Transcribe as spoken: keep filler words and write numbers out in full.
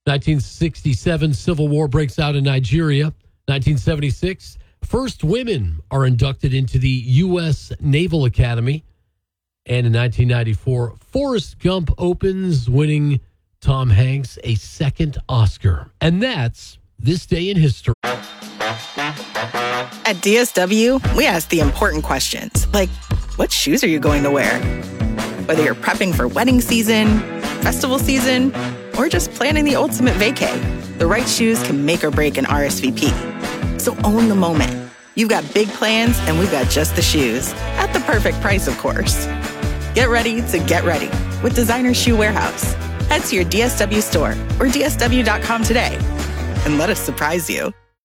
nineteen sixty-seven, Civil War breaks out in Nigeria. nineteen seventy-six, first women are inducted into the U S Naval Academy. And in nineteen ninety-four, Forrest Gump opens, winning Tom Hanks a second Oscar. And that's this day in history. At D S W, we ask the important questions, like, what shoes are you going to wear? Whether you're prepping for wedding season, festival season, or just planning the ultimate vacay, the right shoes can make or break an R S V P. So own the moment. You've got big plans, and we've got just the shoes. At the perfect price, of course. Get ready to get ready with Designer Shoe Warehouse. Head to your D S W store or D S W dot com today and let us surprise you.